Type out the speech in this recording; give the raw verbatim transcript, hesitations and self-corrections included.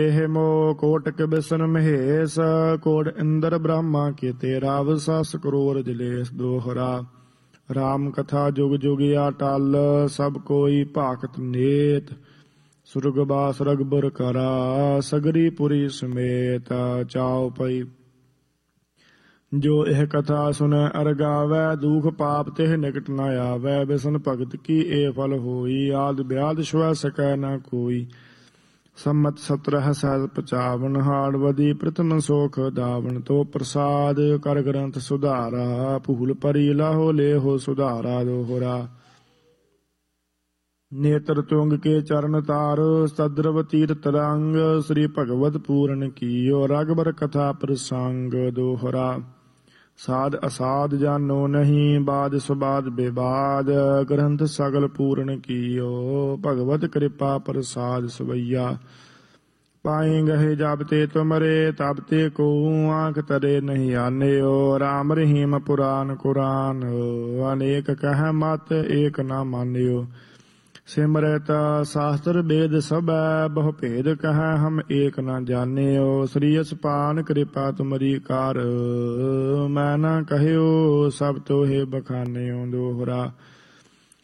ਮੋ ਕੋਟਕ ਬਿਸ਼ਨ ਮਹੇਸ਼ ਕੋਟ ਇੰਦਰ ਬ੍ਰਹਮਾ ਕੀਤੇ ਰਾਵ ਸਸ ਕਰੋੜ ਜਲੇਸ਼ ਦੋਹਰਾ। ਰਾਮ ਕਥਾ ਜੁਗ ਜੁਗ ਅਟਲ ਸਭ ਕੋਈ ਭਾਖਤ ਨੇਤ। ਸੁਰਗਵਾਸ ਰਗਬਰ ਕਰਾ ਸਗਰੀ ਪੁਰੀ ਸਮੇਤ। ਚਾਉ ਪਈ ਜੋ ਇਹ ਕਥਾ ਸੁਨੈ ਅਰ ਗਾਵੈ ਦੁਖ ਪਾਪ ਤਿਹ ਨਿਕਟ ਨ ਆਵੈ। ਬਿਸ਼ਨ ਭਗਤ ਕੀ ਇਹ ਫਲ ਹੋਈ ਆਦ ਬਿਆਦ ਸਵੈ ਸਕੈ ਨ ਕੋਈ। ਸੰਮਤ ਸਤਰਹ ਸਹਿ ਪਚਾਵਨ ਹਾੜਵਦੀ ਪ੍ਰਥਮ ਸੋਖ ਦਾਵਨ। ਤੋ ਪ੍ਰਸਾਦ ਕਰ ਗ੍ਰੰਥ ਸੁਧਾਰਾ ਭੂਲ ਪਰੀ ਲਾਹੋ ਲੇਹੋ ਸੁਧਾਰਾ ਦੋਹਰਾ। ਨੇਤਰ ਤੁੰਗ ਕੇ ਚਰਨ ਤਾਰ ਸਦਰਵ ਤੀਰਥ ਰੰਗ। ਸ੍ਰੀ ਭਗਵਤ ਪੂਰਨ ਕੀਓ ਰਗਬਰ ਕਥਾ ਪ੍ਰਸੰਗ ਦੋਹਰਾ। ਸਾਧ ਅਸਾਧ ਜਾਨੋ ਨਹੀਂ ਬਾਦ ਸੁਬਾਦ ਬੇਬਾਦ। ਗ੍ਰੰਥ ਸਗਲ ਪੂਰਨ ਕੀਓ ਭਗਵਤ ਕਿਰਪਾ ਪ੍ਰਸਾਦ ਸਵਈਆ। ਪਾਏ ਗਏ ਜਬ ਤੇ ਤੁਮਰੇ ਤਬ ਤੇ ਕੋ ਆਂਖ ਤਰੇ ਨਹੀਂ ਆਨਿਓ। ਰਾਮ ਰਹੀਮ ਪੁਰਾਨ ਕੁਰਾਨ ਅਨੇਕ ਕਹਿ ਮਤ ਏਕ ਨਾ ਮਾਨਿਓ। ਸਿਮਰਤ ਸ਼ਾਸਤਰ ਵੇਦ ਸਭੈ ਬਹੁ ਭੇਦ ਕਹਿ ਹਮ ਏਕ ਨਾ ਜਾਣਿਓ। ਸ੍ਰੀ ਅਸਪਾਨ ਕਿਰਪਾ ਤੁਮਰੀ ਕਾਰ ਮੈਂ ਨਾ ਕਹਿਓ ਸਭ ਤੋਹਿ ਬਖਾਨਿਓ ਦੋਹਰਾ।